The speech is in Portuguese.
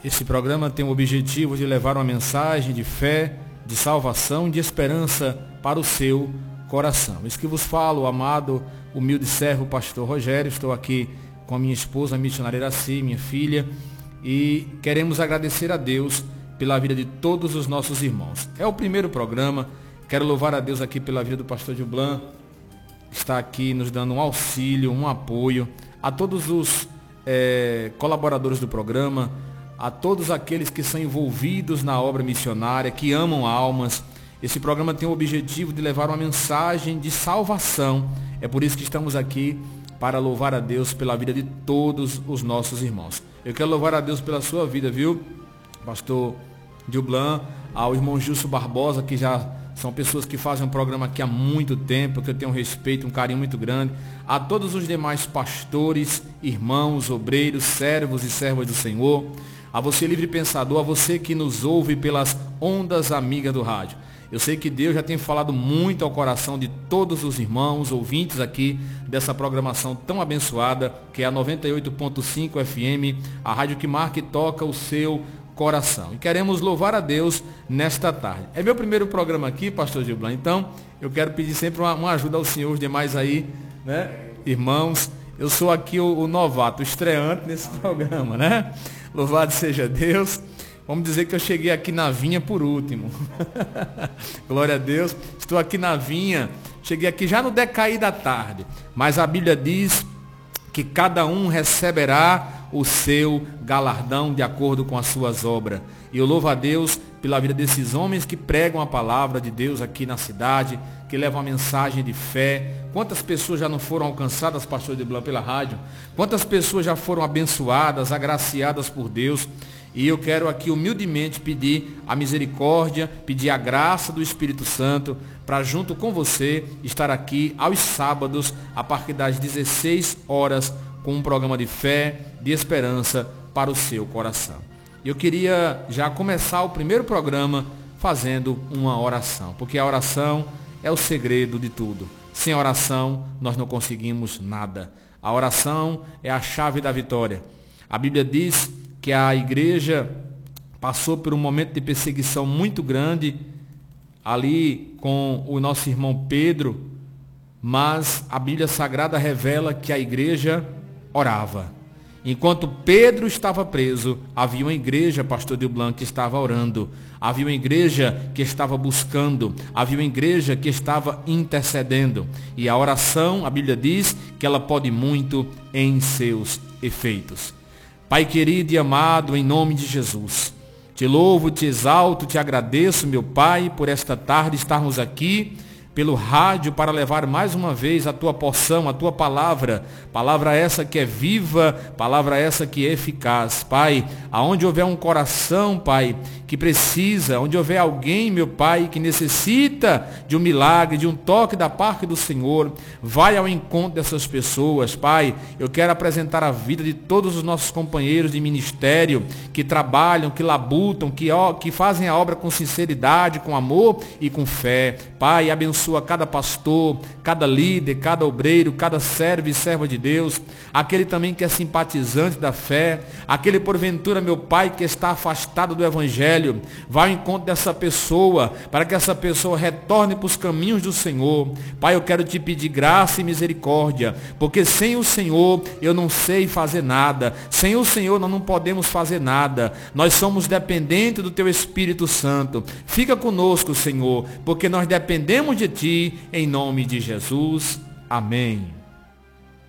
Esse programa tem o objetivo de levar uma mensagem de fé, de salvação, de esperança para o seu coração. Isso que vos falo, amado, humilde servo, pastor Rogério. Estou aqui com a minha esposa, a missionária Iraci, minha filha, e queremos agradecer a Deus pela vida de todos os nossos irmãos. É o primeiro programa. Quero louvar a Deus aqui pela vida do pastor Gilblan, que está aqui nos dando um auxílio, um apoio, a todos os colaboradores do programa, a todos aqueles que são envolvidos na obra missionária, que amam almas. Esse programa tem o objetivo de levar uma mensagem de salvação. É por isso que estamos aqui, para louvar a Deus pela vida de todos os nossos irmãos. Eu quero louvar a Deus pela sua vida, viu, pastor Gilblan, ao irmão Gilson Barbosa, que já são pessoas que fazem um programa aqui há muito tempo, que eu tenho um respeito, um carinho muito grande. A todos os demais pastores, irmãos, obreiros, servos e servas do Senhor. A você livre pensador, a você que nos ouve pelas ondas amigas do rádio. Eu sei que Deus já tem falado muito ao coração de todos os irmãos, ouvintes aqui dessa programação tão abençoada, que é a 98.5 FM, a rádio que marca e toca o seu coração. E queremos louvar a Deus nesta tarde. É meu primeiro programa aqui, pastor Gilblan, então eu quero pedir sempre uma ajuda aos senhores demais aí, né, irmãos. Eu sou aqui o novato, o estreante nesse programa, né? Louvado seja Deus. Vamos dizer que eu cheguei aqui na vinha por último. Glória a Deus. Estou aqui na vinha, cheguei aqui já no decair da tarde. Mas a Bíblia diz que cada um receberá o seu galardão de acordo com as suas obras. E eu louvo a Deus pela vida desses homens que pregam a palavra de Deus aqui na cidade, que levam a mensagem de fé. Quantas pessoas já não foram alcançadas, pastor Gilblan, pela rádio? Quantas pessoas já foram abençoadas, agraciadas por Deus? E eu quero aqui humildemente pedir a misericórdia, pedir a graça do Espírito Santo para junto com você estar aqui aos sábados, a partir das 16 horas, com um programa de fé, de esperança para o seu coração. Eu queria já começar o primeiro programa fazendo uma oração, porque a oração é o segredo de tudo. Sem oração, nós não conseguimos nada. A oração é a chave da vitória. A Bíblia diz que a igreja passou por um momento de perseguição muito grande ali com o nosso irmão Pedro, mas a Bíblia Sagrada revela que a igreja orava. Enquanto Pedro estava preso, havia uma igreja, pastor Gilblan, que estava orando. Havia uma igreja que estava buscando. Havia uma igreja que estava intercedendo. E a oração, a Bíblia diz que ela pode muito em seus efeitos. Pai querido e amado, em nome de Jesus, te louvo, te exalto, te agradeço, meu Pai, por esta tarde estarmos aqui pelo rádio para levar mais uma vez a tua porção, a tua palavra, palavra essa que é viva, palavra essa que é eficaz. Pai, aonde houver um coração, Pai, que precisa, onde houver alguém, meu Pai, que necessita de um milagre, de um toque da parte do Senhor, vai ao encontro dessas pessoas. Pai, eu quero apresentar a vida de todos os nossos companheiros de ministério, que trabalham, que labutam, que fazem a obra com sinceridade, com amor e com fé. Pai, abençoa cada pastor, cada líder, cada obreiro, cada servo e serva de Deus, aquele também que é simpatizante da fé, aquele porventura, meu Pai, que está afastado do Evangelho, vai ao encontro dessa pessoa, para que essa pessoa retorne para os caminhos do Senhor. Pai, eu quero te pedir graça e misericórdia, porque sem o Senhor eu não sei fazer nada, sem o Senhor nós não podemos fazer nada, nós somos dependentes do Teu Espírito Santo. Fica conosco, Senhor, porque nós dependemos de Ti, em nome de Jesus. Amém.